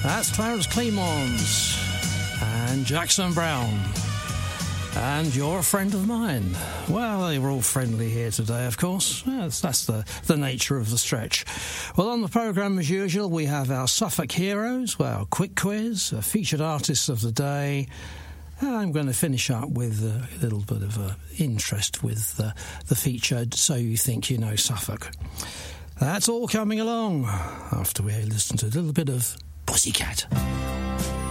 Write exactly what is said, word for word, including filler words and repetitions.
That's Clarence Clemons and Jackson Browne. And You're a Friend of Mine. Well, they were all friendly here today, of course. Yes, that's the, the nature of the stretch. Well, on the programme, as usual, we have our Suffolk Heroes, well, quick quiz, a featured artists of the day. And I'm going to finish up with a little bit of uh, interest with uh, the feature So You Think You Know Suffolk. That's all coming along after we listen to a little bit of Pussycat.